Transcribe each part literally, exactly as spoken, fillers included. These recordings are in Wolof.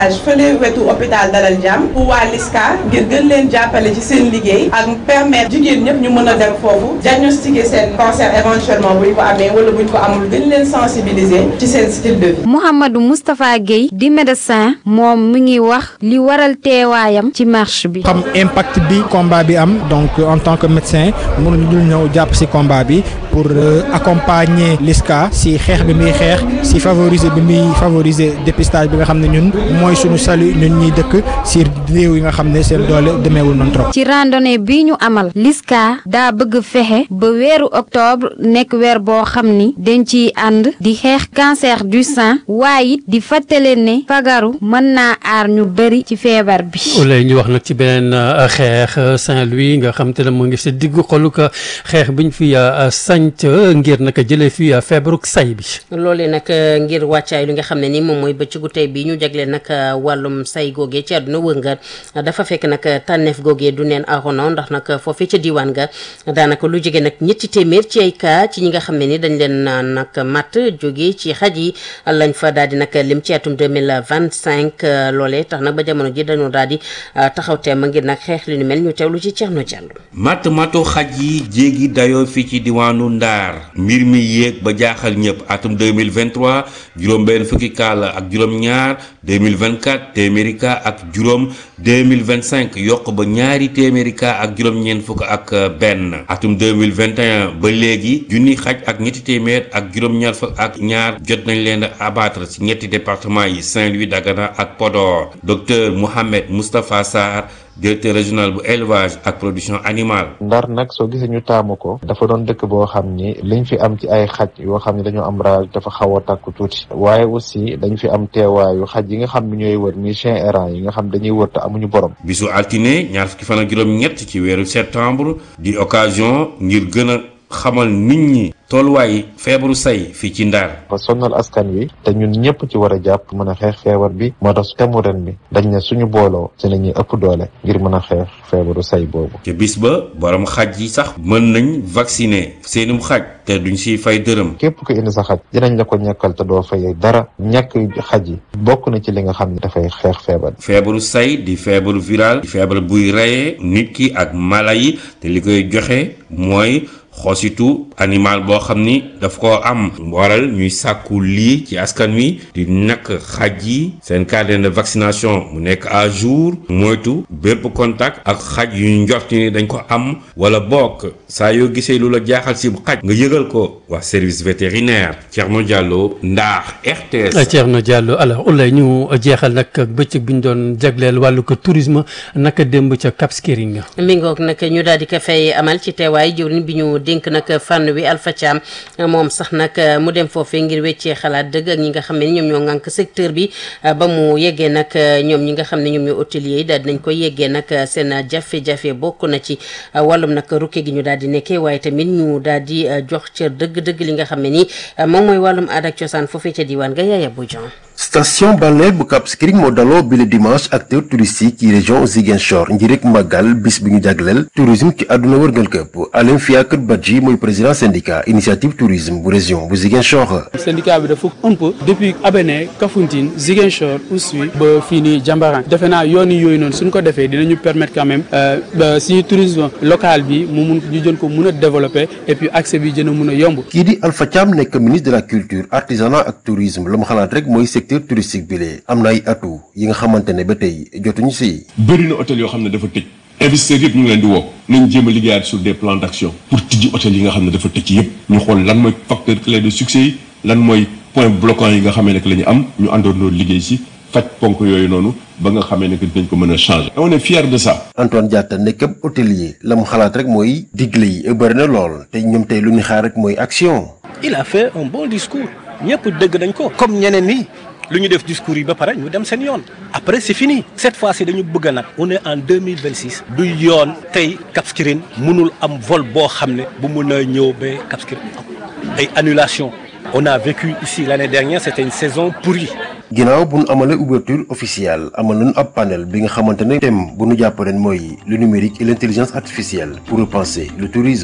fële wetu hôpital Dalal Jàmm pour waa LISCA ngir gën leen jàppale ci seen liggéey ak permettre jigéen ñëpp ñu mën a dem foofu diagnostiquer seen cancer éventuellement bu ñu ko amee wala bu ñu ko amul gën leen sensibiliser ci seen style de vie. Mouhamadou Moustapha Guèye di médecin moom mi ngi wax li waral teewaayam ci marche bi. xam impact bi combat bi am donc en tant que médecin mënuñu dul ñëw jàpp ci combat bi pour accompagner LISCA ci xeex bi muy xeex ci favoriser bi muy favoriser dépistage bi nga xam ne ñun mooy suñu salut ñun ñuy dëkk ci réew yi nga xam ne seen doole demeewul noonu trop. ci randonnée bi ñu amal LISCA daa bëgg fexe ba weeru octobre nekk weer boo xam ni dañ ciy ànd di xeex cancer du sein waaye it di fàttale ne fagaru mën naa aar ñu bëri ci feebar bi. lay ñu wax nag ci beneen xeex Saint-Louis nga xam te ne mu ngi si diggu xoluk xeex biñ fi sanc ngir nag jëlee fi feebaruk say bi. loolee nag ngir wàccaay li nga xam ne ni moom mooy bëccëgu tey bi ñu jagleel nag wàllum say googee ci àdduna wëngal dafa fekk nag tànneef googee du neen arono ndax nag foofee ca diwaan ga daanaka lu jóge nag ñetti téeméer ci ay cas ci ñi nga xam ne ni dañ leen nag matt jóge ci xaj yi lañ fa daal di nag lim ci atum deux mille vingt cinq loolee tax nag ba jamono ji dañoo daal di taxaw teem ngir nag xeex li nu mel ñu teewlu ci Thierno Diallo. matt matu xaj yi jéegi dayoo fii ci diwaanu Ndaar mbir mi yéeg ba jaaxal ñëpp atum deux mille vingt trois juróom benn fukki cas la ak juróom ñaar deux mille vingt quatre téeméeri cas ak juróom deux mille vingt cinq yokk ba ñaari téeméeri cas ak juróom ñeent fukk ak benn atum deux mille vingt et un ba léegi junni xaj ak ñetti téeméer ak juróom ñaar fukk ak ñaar jot nañ leen a abattre ci ñetti département yi Saint-Louis Dagana ak Podor docteur Mohamed Moustapha Sarr directeur régional bu élevage ak production animale. Ndar nag soo gisee ñu taamu ko dafa doon dëkk boo xam ni liñ fi am ci ay xaj yoo xam ne dañoo am rage dafa xaw a takku tuuti waaye aussi dañ fi am teewaayu xaj yi nga xam ne ñooy wër muy chien errant yi nga xam dañuy wër te amuñu borom. bisu altine ñaar fukki fan ak juróom-ñett ci weeru septembre di occasion ngir gën a xamal nit ñi tolluwaay feebaru say fii ci Ndar. ba sonal askan wi te ñun ñëpp ci war a jàpp mën a xeex feebar bi moo tax temu ren bi dañ ne suñu booloo ci la ñuy ëpp doole ngir mën a xeex feebaru say boobu. ca bis ba borom xaj yi sax mën nañ vacciner seenum xaj te duñ siy fay dërëm. képp ko indi sa xaj dinañ la ko ñàkkal te doo fay dara ñàkk xaj yi bokk na ci li nga xam ne dafay xeex feebar. feebaru say di feebaru viral di feebar buy reyee nit ki ak mala yi te li koy joxe mooy xositu animal boo xam ni daf koo am waral ñuy sàkku lii ci askan wi di nakk xaj yi seen carnet de vaccination mu nekk à jour moytu bépp contact ak xaj yu ñu njort ni dañ ko am wala bokk saa yoo gisee lu la jaaxal si xaj nga yëgal ko wax service vétérinaire Thierno Diallo Ndar R T S. Thierno Diallo alors ulay ñu jeexal nag bëccëg bi ñu doon jagleel wàllu ko tourisme naka démb ca Cap Skirring. mi ngoog nag ñu daal di ko fay amal ci teewaay jëwriñ bi ñu dénk nag fànn wi Alpha Thiam moom sax nag mu dem foofee ngir weccee xalaat dëgg ak ñi nga xam ne ñoom ñoo ŋànk secteur bi ba mu yeggee nag ñoom ñi nga xam ne ñoom ñoo hôteliers yi daal dinañ ko yeggee nag seen jafe-jafe bokk na ci wàllum nag rukke gi ñu daal di nekkee waaye tamit ñu daal di jox cër dëgg-dëgg li nga xam ne ni moom mooy wàllum aada ak cosaan foofee ca diwaan ga Yaya Bodian. station balnéaire bu Cap Skirring moo daloo bi le dimanche acteur touristique ci région Ziguinchor ngir rek màggal bis bi ñu jagleel tourisme ci àdduna wërngal këpp Alain Fiacre Badji mooy président syndicat initiative tourisme bu région bu Ziguinchor. syndicat bi dafa un peu depuis Abéné Kafountine Ziguinchor Oussouye ba fii nii Jambaran defe naa yoon yooyu noonu suñ ko defee dinañu permettre quand même si tourisme local bi mu mun ñu jën ko mun a développer et puis accès bi jën a mun a yomb. kii di Alpha Thiam nekk ministre de la culture artisanat ak tourisme la mu xalaat rek mooy secteur touristique bi lee am na ay atu yi nga xamante ne ba tey jotuñu si. bëri na hôtel yoo xam ne dafa tëj investisseurs yëpp ñu ngi leen di woo nañ jéem a liggéeyaat sur des plans d'action pour tijji hôtel yi nga xam ne dafa tëj yëpp ñu xool lan mooy facteur clé de succès yi lan mooy point bloquant yi nga xamee ne la ñu am ñu àndoon liggéey si faj ponk yooyu noonu ba nga xamee ne dañ ko mën a changer. on est fier de ça. Antoine Diatta nekk ab hôtelier la mu xalaat rek mooy digle yi bëri na lool te ñoom tey lu ñu xaar rek mooy action. il a fait un bon discours ñëpp dëgg nañ ko comme ñeneen ñi. lu ñu def discours yi ba pare ñu dem seen yoon après c'est fini cette fois-ci dañu bëgg nag on est en deux mille vingt-six du yoon tey Cap Skirring mënul am vol boo xam ne bu mun a ñëw ba Cap Skirring ay annulation on a vécu ici l'année dernière c'était une saison pourrie. ginnaaw bu nu amalee ouverture officielle amal nañu ab panel bi nga xamante ne thème bu nu jàpp ren mooy le numérique et l'intelligence artificielle pour repenser le tourisme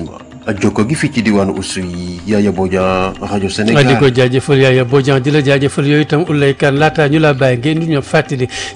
ak jokko gi fii ci diwaanu Oussouye Yaya Bodian rajo Sénégal. di ko jaajëfal Yaya Bodian di la jaajëfal yooyu itam Oulay Kane laata ñu la bàyyi ngeen di ñoo fàttali